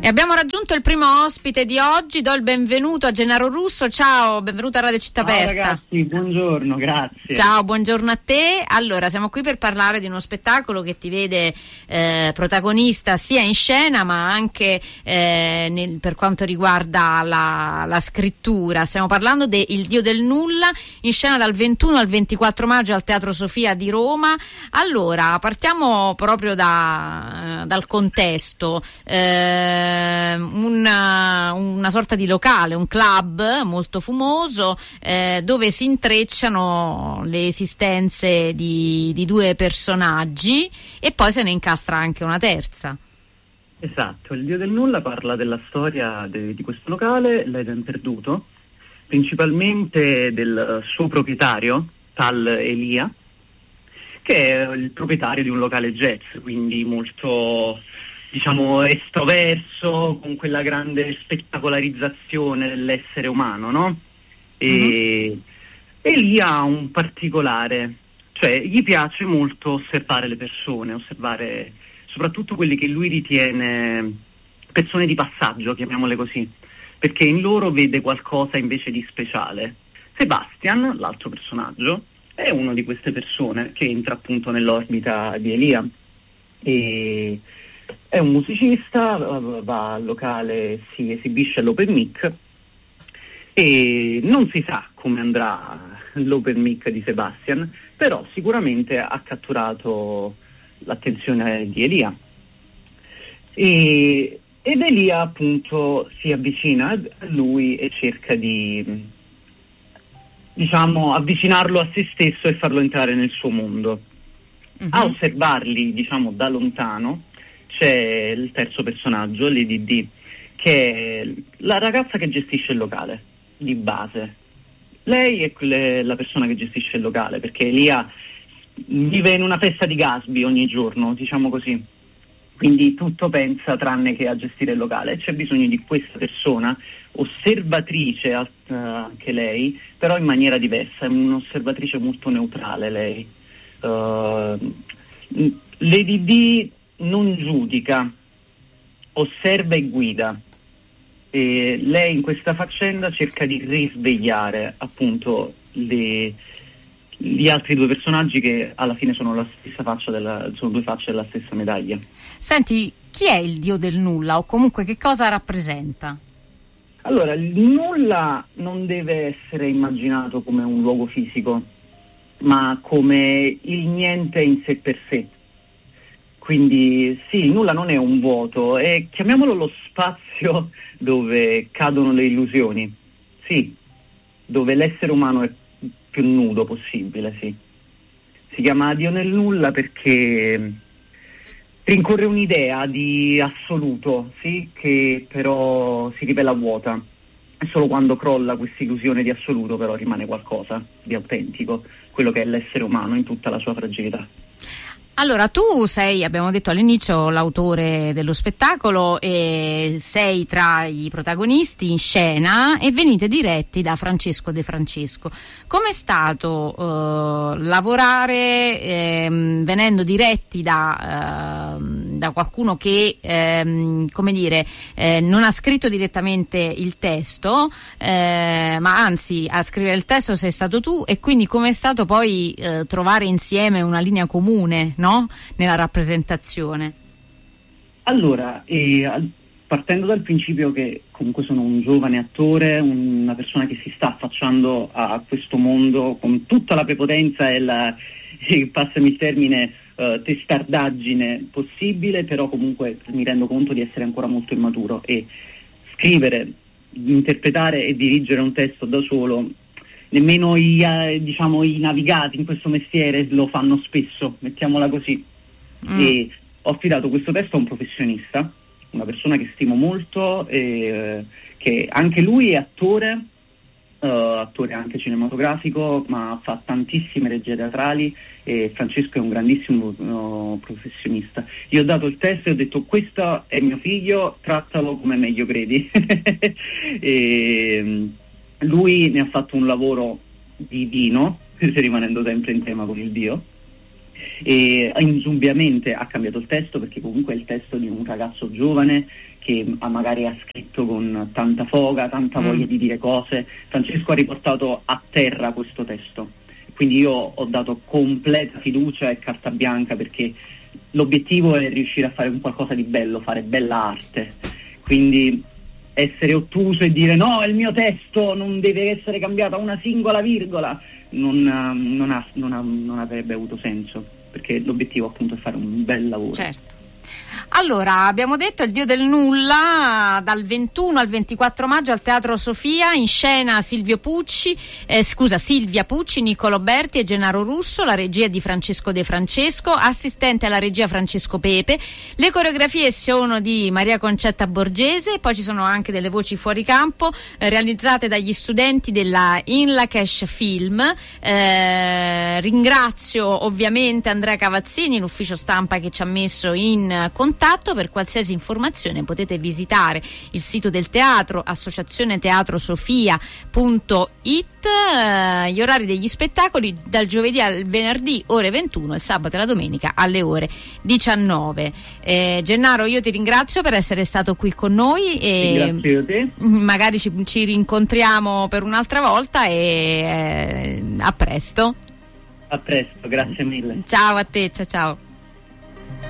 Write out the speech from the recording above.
E abbiamo raggiunto il primo ospite di oggi. Do il benvenuto a Gennaro Russo. Ciao, benvenuto a Radio Città Aperta. Ciao ragazzi, buongiorno, grazie. Ciao, buongiorno a te. Allora, siamo qui per parlare di uno spettacolo che ti vede protagonista sia in scena ma anche per quanto riguarda la scrittura. Stiamo parlando de Il Dio del Nulla, in scena dal 21 al 24 maggio al Teatro Sofia di Roma. Allora, partiamo proprio dal contesto. Una sorta di locale, un club molto fumoso dove si intrecciano le esistenze di due personaggi e poi se ne incastra anche una terza. Esatto, Il Dio del Nulla parla della storia di questo locale, l'Eden perduto, principalmente del suo proprietario, Tal Elia, che è il proprietario di un locale jazz, quindi molto, diciamo, estroverso, con quella grande spettacolarizzazione dell'essere umano, no? E lì ha un particolare, cioè gli piace molto osservare le persone, osservare soprattutto quelli che lui ritiene persone di passaggio, chiamiamole così, perché in loro vede qualcosa invece di speciale. Sebastian, l'altro personaggio, è uno di queste persone che entra appunto nell'orbita di Elia. E è un musicista, va al locale, si esibisce all'open mic e non si sa come andrà l'open mic di Sebastian, però sicuramente ha catturato l'attenzione di Elia. Ed Elia appunto si avvicina a lui e cerca di, diciamo, avvicinarlo a se stesso e farlo entrare nel suo mondo. A osservarli, diciamo, da lontano c'è il terzo personaggio, Lady D, che è la ragazza che gestisce il locale di base. Lei è la persona che gestisce il locale, perché Elia vive in una festa di Gatsby ogni giorno, diciamo così, quindi tutto pensa tranne che a gestire il locale, e c'è bisogno di questa persona osservatrice, anche lei, però in maniera diversa, è un'osservatrice molto neutrale lei. Lady D non giudica, osserva e guida, e lei in questa faccenda cerca di risvegliare appunto gli altri due personaggi, che alla fine sono la stessa faccia sono due facce della stessa medaglia. Senti, chi è il Dio del Nulla, o comunque che cosa rappresenta? Allora, il nulla non deve essere immaginato come un luogo fisico, ma come il niente in sé per sé. Quindi sì, il nulla non è un vuoto, è, chiamiamolo, lo spazio dove cadono le illusioni, sì, dove l'essere umano è più nudo possibile, sì. Si chiama Dio nel nulla perché rincorre un'idea di assoluto, sì, che però si rivela vuota. E solo quando crolla questa illusione di assoluto però rimane qualcosa di autentico, quello che è l'essere umano in tutta la sua fragilità. Allora, tu sei, abbiamo detto all'inizio, l'autore dello spettacolo e sei tra i protagonisti in scena e venite diretti da Francesco De Francesco. Com'è stato lavorare venendo diretti da qualcuno che, come dire, non ha scritto direttamente il testo, ma anzi a scrivere il testo sei stato tu, e quindi com'è stato poi trovare insieme una linea comune, no? Nella rappresentazione? Allora, partendo dal principio che comunque sono un giovane attore, una persona che si sta affacciando a questo mondo con tutta la prepotenza e passami il termine, testardaggine possibile, però comunque mi rendo conto di essere ancora molto immaturo, e scrivere, interpretare e dirigere un testo da solo, nemmeno i navigati in questo mestiere lo fanno spesso, mettiamola così. E ho affidato questo testo a un professionista, una persona che stimo molto, che anche lui è attore anche cinematografico, ma fa tantissime regie teatrali, e Francesco è un grandissimo professionista. Io ho dato il testo e ho detto: questo è mio figlio, trattalo come meglio credi. E lui ne ha fatto un lavoro divino, rimanendo sempre in tema con il Dio, e indubbiamente ha cambiato il testo, perché comunque è il testo di un ragazzo giovane che magari ha scritto con tanta foga, tanta voglia di dire cose. Francesco ha riportato a terra questo testo, quindi io ho dato completa fiducia e carta bianca, perché l'obiettivo è riuscire a fare un qualcosa di bello, fare bella arte, quindi essere ottuso e dire no, il mio testo non deve essere cambiata una singola virgola non avrebbe avuto senso, perché l'obiettivo appunto è fare un bel lavoro. Certo. Allora, abbiamo detto Il Dio del Nulla, dal 21 al 24 maggio al Teatro Sofia, in scena Silvia Pucci, Niccolò Berti e Gennaro Russo, la regia di Francesco De Francesco, assistente alla regia Francesco Pepe. Le coreografie sono di Maria Concetta Borgese, poi ci sono anche delle voci fuori campo realizzate dagli studenti della Inlakesh Film. Ringrazio ovviamente Andrea Cavazzini, l'ufficio stampa, che ci ha messo in contatto. Per qualsiasi informazione potete visitare il sito del teatro, associazioneteatrosofia.it. Gli orari degli spettacoli dal giovedì al venerdì ore 21, il sabato e la domenica alle ore 19. Gennaro, io ti ringrazio per essere stato qui con noi e grazie a te. Magari ci rincontriamo per un'altra volta e a presto. A presto, grazie mille. Ciao a te, ciao.